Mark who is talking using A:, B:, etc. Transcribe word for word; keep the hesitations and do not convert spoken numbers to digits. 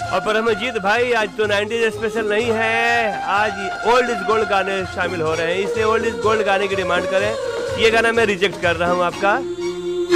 A: और परमजीत भाई आज तो नाइंटीज़ स्पेशल नहीं है, आज ओल्ड इज गोल्ड गाने शामिल हो रहे हैं, इसलिए ओल्ड इज गोल्ड गाने की डिमांड करें। ये गाना मैं रिजेक्ट कर रहा हूँ आपका।